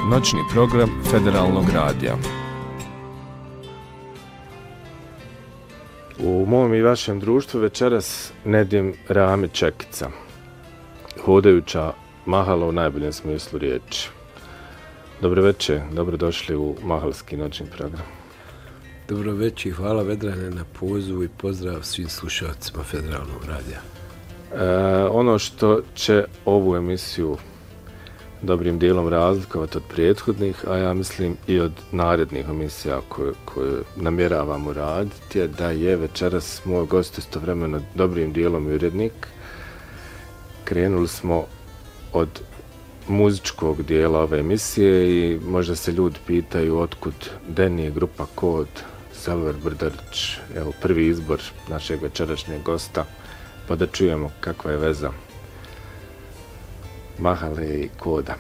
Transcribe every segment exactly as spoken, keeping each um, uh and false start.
Noćni program Federalnog radija. U mom i vašem društvu večeras Nedim Rami Čekica, hodajuća mahala u najboljem smislu riječi. Dobro večer, dobrodošli u mahalski noćni program. Dobro večer, hvala Vedrane na pozivu i pozdrav svim slušalcima Federalnog radija. E, ono što će ovu emisiju dobrim dijelom razlikovati od prethodnih, a ja mislim i od narednih emisija koje, koje namjeravamo raditi, je da je večeras moj gost istovremeno dobrim dijelom i urednik. Krenuli smo od muzičkog dijela ove emisije i možda se ljudi pitaju otkud Denije, grupa Kod, Selver Brdarić, evo prvi izbor našeg večerašnjeg gosta, pa da čujemo kakva je veza Mahale i Koda.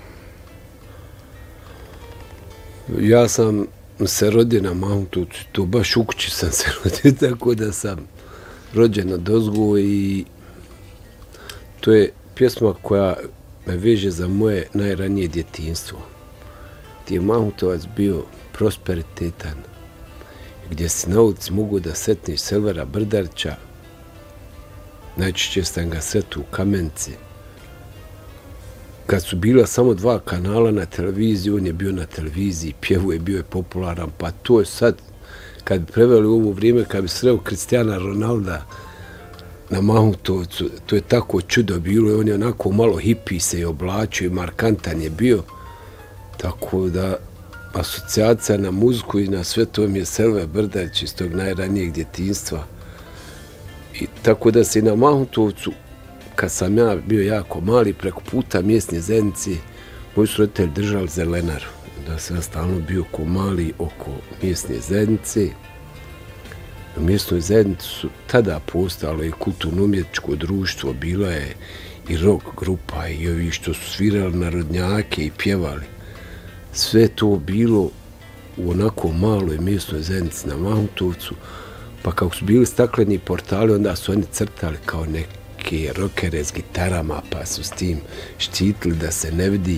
Ja sam se rodio na Mahutovcu, to baš u kući sam se rodio, tako da sam rođen na dozgu i to je pjesma koja me veže za moje najranije djetinjstvo. Gdje je Mahutovac bio prosperitetan, gdje si na ulici mogu da setniš Selvera Brdarića, najčešće sam ga sretao u Kamenici. Kad su bila samo dva kanala na televiziji, on je bio na televiziji, pjevuje, bio je popularan, pa to je sad, kad bi preveli u ovo vrijeme, kad bi sreo Cristiana Ronalda na Mahutovcu, to je tako čudo bilo, on je onako malo hippie se i oblačio i markantan je bio, tako da asocijacija na muziku i na sve to mi je Selver Brdarić iz tog najranijeg djetinjstva. I tako da se i na Mahutovcu, kad sam ja bio jako mali, preko puta mjesne zajednice, moji su roditelji držali zelenaru. Da sam stalno bio ko mali oko mjesne zajednice. U mjesnoj zajednici su tada postalo i kulturno-umjetničko društvo, bila je i rock grupa i ovi što su svirali narodnjake i pjevali. Sve to bilo u onako maloj mjesnoj zajednici na Mahutovcu, pa kako su bili stakleni portali, onda su oni crtali kao neke rokere s gitarama, pa su s tim štitili da se ne vidi.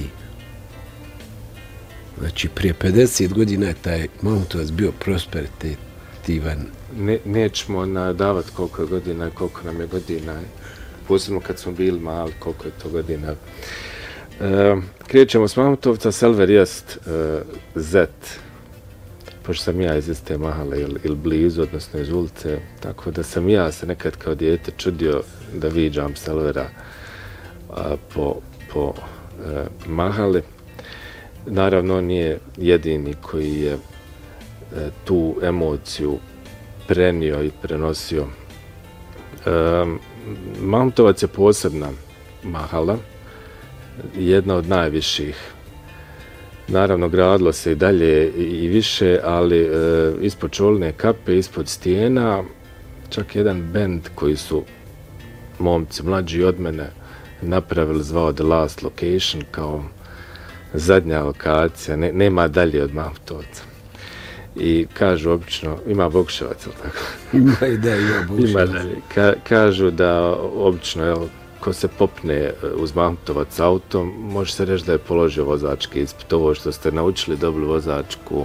Znači, prije pedeset godina je taj Mahutovac bio prosperitativan. Ne, nećemo nadavati koliko je godina i koliko nam je godina. Posebno kad smo bili mali, koliko je to godina. E, krećemo s Mahutovca, Selver jest e, Z. Pošto sam ja iz iste mahale ili, ili blizu, odnosno iz ulice, tako da sam ja se nekad kao dijete čudio da viđam Selvera a, po, po e, mahali. Naravno, on nije jedini koji je e, tu emociju prenio i prenosio. E, Mahutovac je posebna mahala, jedna od najviših. Naravno, gradilo se i dalje i više, ali e, ispod čolne kape, ispod stijena, čak jedan bend koji su momci mlađi od mene napravili, zvao The Last Location, kao zadnja lokacija, ne, nema dalje od Mahutovca. I kažu obično, ima Bokševac, ili tako? Ima i da, ima Bokševac. Ima dalje. Ka, kažu da obično, jel, ko se popne uz Mahutovac autom, može se reći da je položio vozački ispit. Ovo što ste naučili, dobili vozačku